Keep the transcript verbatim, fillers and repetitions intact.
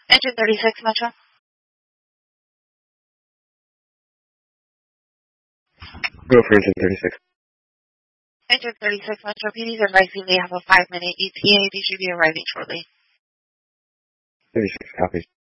Engine thirty-six, Metro. Go for engine thirty-six. Engine thirty-six, Metro P D is advising they have a five-minute E T A. They should be arriving shortly. thirty-six copies.